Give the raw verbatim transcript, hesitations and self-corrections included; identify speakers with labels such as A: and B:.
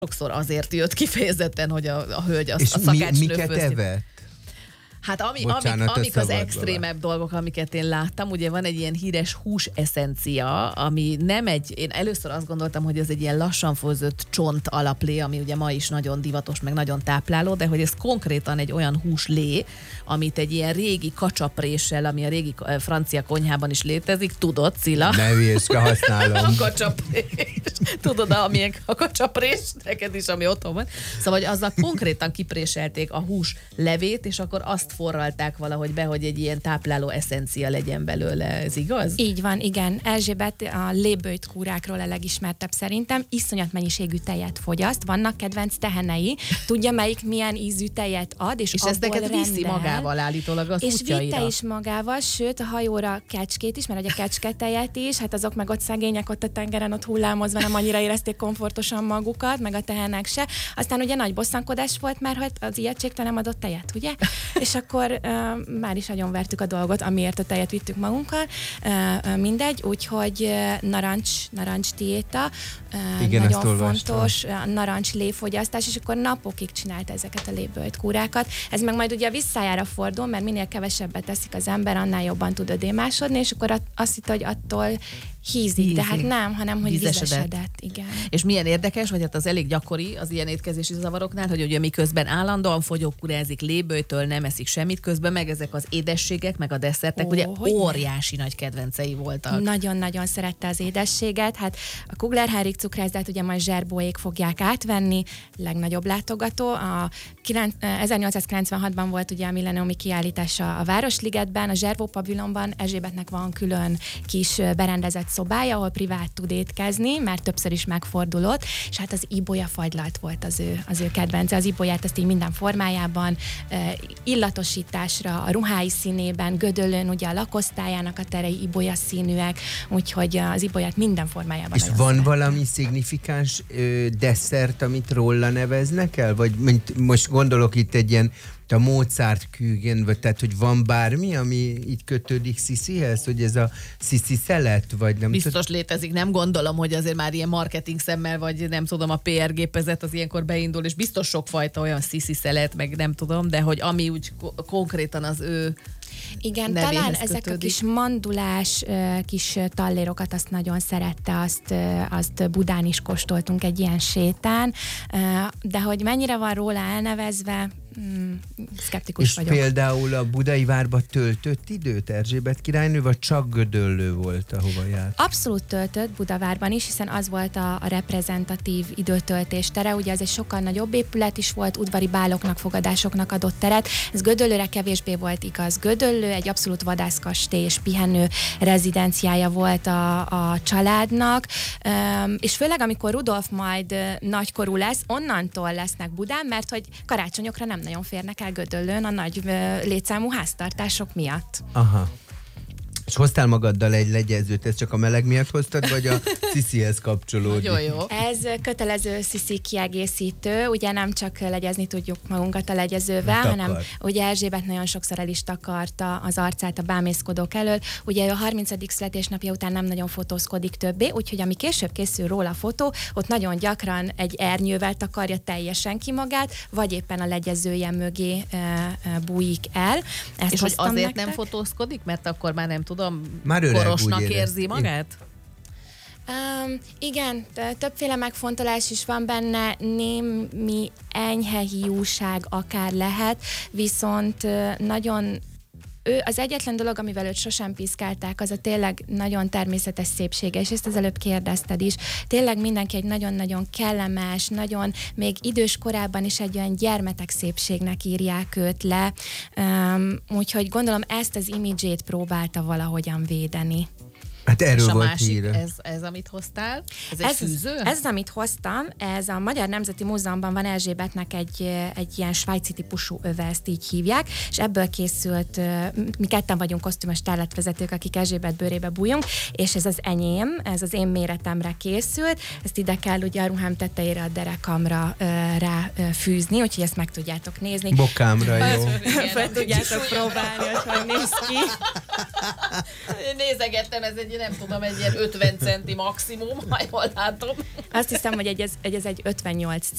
A: sokszor azért jött kifejezetten, hogy a, a hölgy a,
B: és
A: a szakácsnő
B: mi, miket
A: főzti.
B: evett?
A: Hát ami,
B: Bocsánat,
A: amik, amik az
B: szabadba
A: extrémebb dolgok, amiket én láttam, ugye van egy ilyen híres hús eszencia, ami nem egy, én először azt gondoltam, hogy ez egy ilyen lassan főzött csont alaplé, ami ugye ma is nagyon divatos, meg nagyon tápláló, de hogy ez konkrétan egy olyan húslé, amit egy ilyen régi kacsapréssel, ami a régi francia konyhában is létezik, tudod, Cilla?
B: Ne hülyesd, használom.
A: A kacsaprés. Tudod, amilyen a kacsaprés, neked is, ami otthon van. Szóval, hogy azzal konkrétan kipréselték a hús levét, és akkor azt forralták valahogy be, hogy egy ilyen tápláló eszencia legyen belőle. Ez igaz?
C: Így van, igen. Erzsébet a lébőjt kúrákról a legismertebb szerintem. Iszonyat mennyiségű tejet fogyaszt. Vannak kedvenc tehenei. Tudja, melyik milyen ízű tejet ad, és,
A: és ezt neked viszi magával állítólag az
C: és
A: útjaira.
C: És vitte is magával, sőt a hajóra kecskét is, mert ugye a kecsketejet is, hát azok meg ott szegények ott a tengeren, ott hullámozva nem annyira érezték komfortosan magukat, meg a tehenek se. Aztán ugye nagy bosszankodás volt, mert hogy az ijegységtől nem adott tejet, ugye? És akkor uh, már is agyonvertük a dolgot, amiért a tejet vittük magunkkal, uh, mindegy, úgyhogy uh, narancs, narancs diéta, uh,
B: igen,
C: nagyon fontos, uh, narancs léfogyasztás, és akkor napokig csinálta ezeket a lébölt kúrákat. Ez meg majd ugye a visszájára fordul, mert minél kevesebbet teszik az ember, annál jobban tud ödémásodni, és akkor at- azt hitt, hogy attól hízik, Hízik. de hát nem, hanem hogy
A: Vízesedett.
C: vízesedett. Igen.
A: És milyen érdekes, vagy hát az elég gyakori az ilyen étkezési zavaroknál, hogy ugye miközben állandóan fogyókúrázik, lébőjtől nem eszik semmit, közben meg ezek az édességek, meg a desszertek,
C: Ó,
A: ugye óriási
C: ne?
A: nagy kedvencei voltak.
C: Nagyon-nagyon szerette az édességet. Hát a Kugler-Heinrich cukrászdát ugye majd Zserbóék fogják átvenni, legnagyobb látogató. A ezernyolcszázkilencvenhatban volt ugye a milleniumi kiállítása a Városligetben, a Zserbó pavilonban Erzsébetnek van külön kis berendezett szobája, ahol privát tud étkezni, mert többször is megfordulott, és hát az ibolya fagylalt volt az ő, az ő kedvence. Az ibolyát ezt így minden formájában, illatosításra, a ruhái színében, gödöllőn, ugye a lakosztályának a terei ibolya színűek, úgyhogy az ibolyát minden formájában.
B: És van szeretem. Valami szignifikáns ö, desszert, amit róla neveznek el? Vagy mint, most gondolok itt egy ilyen a Mozart Kügen, vagy tehát, hogy van bármi, ami így kötődik Sziszihez, hogy ez a Sziszi szelet, vagy nem
A: Biztos
B: tud...
A: létezik, nem gondolom, hogy azért már ilyen marketing szemmel, vagy nem tudom, a pé er gépezet az ilyenkor beindul, és biztos sokfajta olyan Sziszi szelet, meg nem tudom, de hogy ami úgy ko- konkrétan az ő
C: Igen,
A: nevéhez
C: talán
A: kötődik.
C: ezek a kis mandulás kis tallérokat azt nagyon szerette, azt, azt Budán is kóstoltunk egy ilyen sétán, de hogy mennyire van róla elnevezve, Hmm, szkeptikus
B: és
C: vagyok.
B: például a Budai Várba töltött időt Erzsébet királynő, vagy csak Gödöllő volt, ahova járt?
C: Abszolút töltött Budavárban is, hiszen az volt a, a reprezentatív időtöltés tere. Ugye ez egy sokkal nagyobb épület is volt, udvari báloknak, fogadásoknak adott teret. Ez Gödöllőre kevésbé volt igaz. Gödöllő egy abszolút vadászkastély és pihenő rezidenciája volt a, a családnak, Üm, és főleg amikor Rudolf majd nagykorú lesz, onnantól lesznek Budán, mert hogy karácsonyokra nem nagyon férnek el Gödöllőn a nagy létszámú háztartások miatt.
B: Aha. És hoztál magaddal egy legyezőt, ezt csak a meleg miatt hoztad, vagy a Sziszihez kapcsolódik?
A: Nagyon jó.
C: Ez kötelező Sziszi kiegészítő, ugye nem csak legyezni tudjuk magunkat a legyezővel,
B: Takar.
C: hanem ugye Erzsébet nagyon sokszor el is takarta az arcát a bámészkodók elől. Ugye ő a harmincadik születésnapja után nem nagyon fotózkodik többé, úgyhogy ami később készül róla a fotó, ott nagyon gyakran egy ernyővel takarja teljesen ki magát, vagy éppen a legyezője mögé e, e, bújik el. Ezt
A: és hogy azért
C: nektek.
A: nem fotózkodik, mert akkor már nem tudom,
B: már öreg,
A: korosnak érzi magát?
C: Um, igen, többféle megfontolás is van benne, némi enyhe hiúság akár lehet, viszont nagyon ő az egyetlen dolog, amivel őt sosem piszkálták, az a tényleg nagyon természetes szépsége, és ezt az előbb kérdezted is. Tényleg mindenki egy nagyon-nagyon kellemes, nagyon még idős korában is egy olyan gyermetek szépségnek írják őt le, um, úgyhogy gondolom ezt az imidzsét próbálta valahogyan védeni.
B: Hát erről
A: és a
B: volt
A: másik,
B: híre.
A: ez, ez, amit hoztál? Ez egy
C: ez,
A: fűző?
C: Ez, az, amit hoztam, ez a Magyar Nemzeti Múzeumban van Erzsébetnek egy, egy ilyen svájci típusú öve, ezt így hívják, és ebből készült, mi ketten vagyunk kosztümös tárlatvezetők, akik Erzsébet bőrébe bújunk, és ez az enyém, ez az én méretemre készült, ezt ide kell ugye a ruhám tetejére, a derekamra rá fűzni, úgyhogy ezt meg tudjátok nézni.
B: Bokámra, jó.
C: Fel tudjátok próbálni, hogy hogy néz ki.
A: Nézegettem, ez egy nem tudom, egy ilyen ötven centi maximum, ha jól látom.
C: Azt hiszem, hogy egy, ez, egy, ez egy ötvennyolc